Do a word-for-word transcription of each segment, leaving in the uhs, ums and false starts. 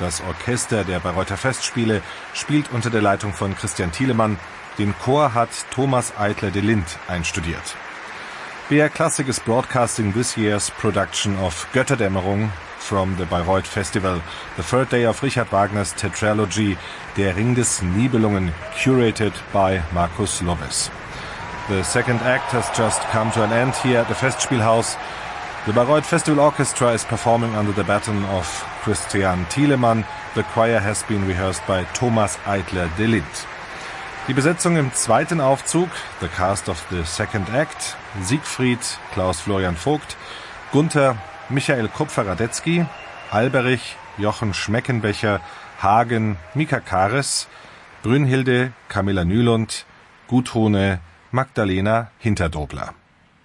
Das Orchester der Bayreuther Festspiele spielt unter der Leitung von Christian Thielemann. Den Chor hat Thomas Eitler de Lindt einstudiert. B R Classic is broadcasting this year's production of Götterdämmerung from the Bayreuth Festival, the third day of Richard Wagner's tetralogy, Der Ring des Nibelungen, curated by Markus Lobes. The second act has just come to an end here at the Festspielhaus. The Bayreuth Festival Orchestra is performing under the baton of Christian Thielemann. The choir has been rehearsed by Thomas Eitler de Lindt. Die Besetzung im zweiten Aufzug, the cast of the second act: Siegfried, Klaus Florian Vogt, Gunther, Michael Kupfer-Radetzky, Alberich, Jochen Schmeckenbecher, Hagen, Mika Kares, Brünnhilde, Camilla Nylund, Gudrune, Magdalena Hinterdobler.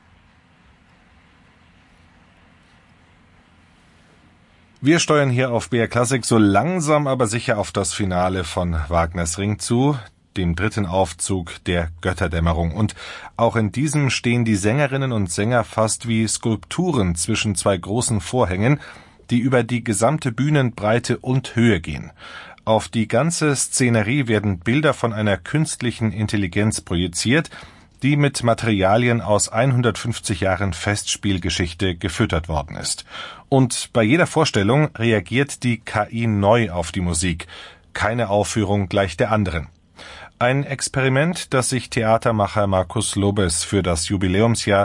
Wir steuern hier auf B R Classic so langsam aber sicher auf das Finale von Wagners Ring zu, dem dritten Aufzug der Götterdämmerung. Und auch in diesem stehen die Sängerinnen und Sänger fast wie Skulpturen zwischen zwei großen Vorhängen, die über die gesamte Bühnenbreite und Höhe gehen. Auf die ganze Szenerie werden Bilder von einer künstlichen Intelligenz projiziert, die mit Materialien aus hundertfünfzig Jahren Festspielgeschichte gefüttert worden ist. Und bei jeder Vorstellung reagiert die K I neu auf die Musik. Keine Aufführung gleich der anderen. Ein Experiment, das sich Theatermacher Markus Lobes für das Jubiläumsjahr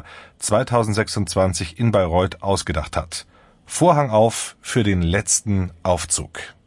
zweitausendsechsundzwanzig in Bayreuth ausgedacht hat. Vorhang auf für den letzten Aufzug.